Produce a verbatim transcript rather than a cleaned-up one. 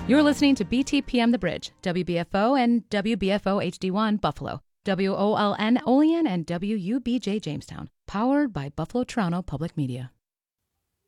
You're listening to B T P M The Bridge, W B F O and W B F O H D one Buffalo, W O L N Olean and W U B J Jamestown, powered by Buffalo Toronto Public Media.